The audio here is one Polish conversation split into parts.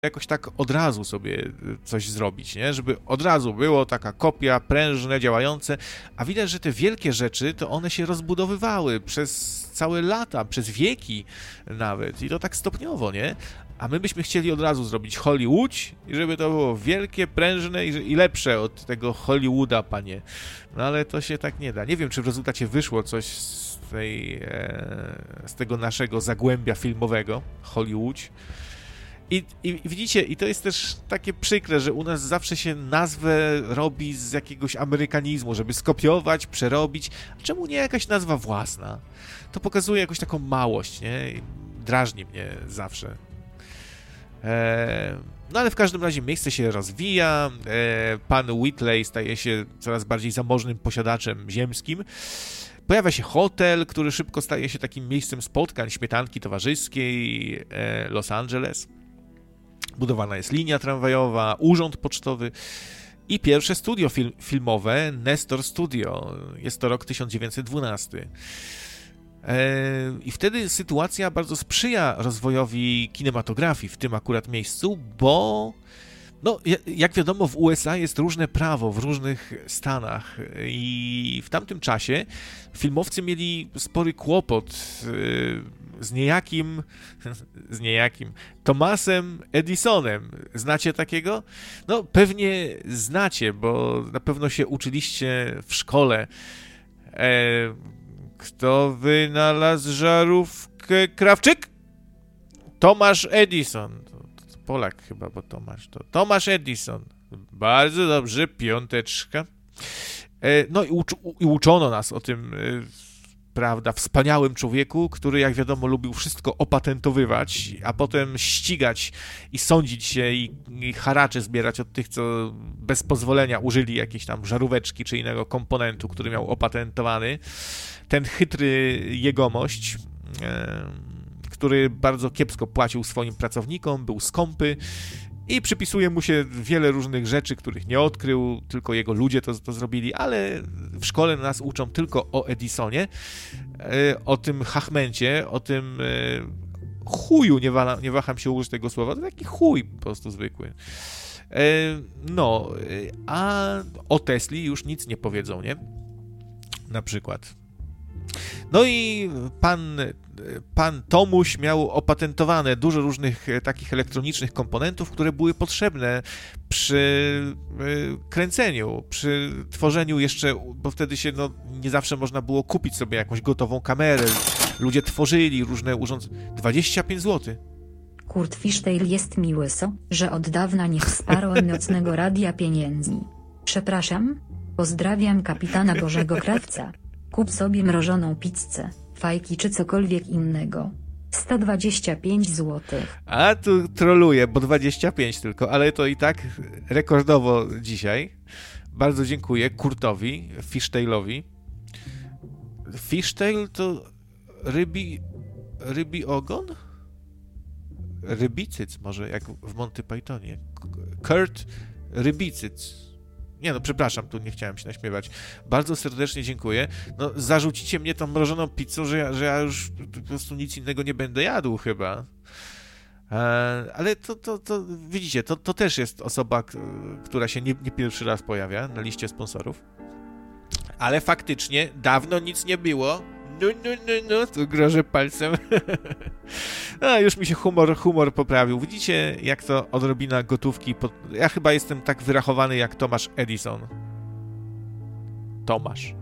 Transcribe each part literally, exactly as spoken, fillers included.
jakoś tak od razu sobie coś zrobić, nie? Żeby od razu było taka kopia, prężne, działające, a widać, że te wielkie rzeczy, to one się rozbudowywały przez całe lata, przez wieki nawet i to tak stopniowo, nie? A my byśmy chcieli od razu zrobić Hollywood i żeby to było wielkie, prężne i, i lepsze od tego Hollywooda, panie. No ale to się tak nie da. Nie wiem, czy w rezultacie wyszło coś z tej, e, z tego naszego zagłębia filmowego, Hollywood. I, I widzicie, i to jest też takie przykre, że u nas zawsze się nazwę robi z jakiegoś amerykanizmu, żeby skopiować, przerobić. A czemu nie jakaś nazwa własna? To pokazuje jakąś taką małość, nie? I drażni mnie zawsze. Eee, no ale w każdym razie miejsce się rozwija, eee, pan Whitley staje się coraz bardziej zamożnym posiadaczem ziemskim. Pojawia się hotel, który szybko staje się takim miejscem spotkań, śmietanki towarzyskiej, eee, Los Angeles. Budowana jest linia tramwajowa, urząd pocztowy i pierwsze studio fil- filmowe, Nestor Studio. Jest to rok tysiąc dziewięćset dwunasty. I wtedy sytuacja bardzo sprzyja rozwojowi kinematografii w tym akurat miejscu, bo no, jak wiadomo, w U S A jest różne prawo w różnych stanach i w tamtym czasie filmowcy mieli spory kłopot z niejakim, z niejakim Thomasem Edisonem. Znacie takiego? No, pewnie znacie, bo na pewno się uczyliście w szkole. E, kto wynalazł żarówkę? Krawczyk? Tomasz Edison. Polak chyba, bo Tomasz to Tomasz Edison. Bardzo dobrze, piąteczka. E, no i, ucz, i uczono nas o tym, e, prawda, wspaniałym człowieku, który, jak wiadomo, lubił wszystko opatentowywać, a potem ścigać i sądzić się i, i haracze zbierać od tych, co bez pozwolenia użyli jakiejś tam żaróweczki czy innego komponentu, który miał opatentowany. Ten chytry jegomość, e, który bardzo kiepsko płacił swoim pracownikom, był skąpy i przypisuje mu się wiele różnych rzeczy, których nie odkrył, tylko jego ludzie to, to zrobili, ale w szkole nas uczą tylko o Edisonie, o tym chachmencie, o tym chuju, nie, wa- nie waham się użyć tego słowa, to taki chuj po prostu zwykły. No, a o Tesli już nic nie powiedzą, nie? Na przykład. No i pan, pan Tomuś miał opatentowane dużo różnych takich elektronicznych komponentów, które były potrzebne przy kręceniu, przy tworzeniu jeszcze, bo wtedy się no, nie zawsze można było kupić sobie jakąś gotową kamerę. Ludzie tworzyli różne urządzenia. dwadzieścia pięć złotych. Kurt Fisztejl jest mi łyso, że od dawna nie wsparłem nocnego radia pieniędzy. Przepraszam? Pozdrawiam kapitana Bożego Krawca. Kup sobie mrożoną pizzę, fajki czy cokolwiek innego. sto dwadzieścia pięć złotych. A tu troluję, bo dwadzieścia pięć tylko, ale to i tak rekordowo dzisiaj. Bardzo dziękuję Kurtowi, Fisztejlowi. Fisztejl to rybi... rybi ogon? Rybicyc może, jak w Monty Pythonie. Kurt Rybicyc. Nie no, przepraszam, tu nie chciałem się naśmiewać. Bardzo serdecznie dziękuję. No, zarzucicie mnie tą mrożoną pizzą, że ja, że ja już po prostu nic innego nie będę jadł chyba. E, ale to, to, to widzicie, to, to też jest osoba, która się nie, nie pierwszy raz pojawia na liście sponsorów. Ale faktycznie dawno nic nie było. No, no, no, no, tu grożę palcem. A, już mi się humor, humor poprawił. Widzicie, jak to odrobina gotówki... Pod... Ja chyba jestem tak wyrachowany jak Tomasz Edison. Tomasz.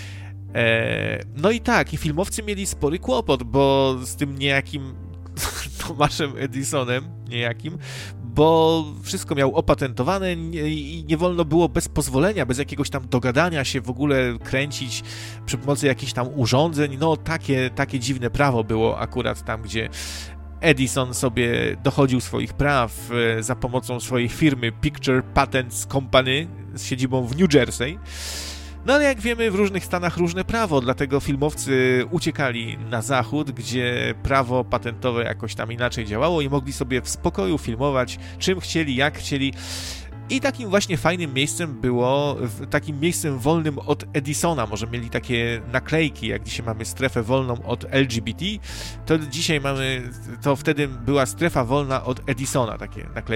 E, no i tak, i filmowcy mieli spory kłopot, bo z tym niejakim Tomaszem Edisonem, niejakim, bo wszystko miał opatentowane i nie wolno było bez pozwolenia, bez jakiegoś tam dogadania się w ogóle kręcić przy pomocy jakichś tam urządzeń. No takie, takie dziwne prawo było akurat tam, gdzie Edison sobie dochodził swoich praw za pomocą swojej firmy Picture Patents Company z siedzibą w New Jersey. No ale jak wiemy, w różnych stanach różne prawo, dlatego filmowcy uciekali na zachód, gdzie prawo patentowe jakoś tam inaczej działało i mogli sobie w spokoju filmować, czym chcieli, jak chcieli. I takim właśnie fajnym miejscem było, takim miejscem wolnym od Edisona, może mieli takie naklejki, jak dzisiaj mamy strefę wolną od L G B T, to dzisiaj mamy, to wtedy była strefa wolna od Edisona, takie naklejki.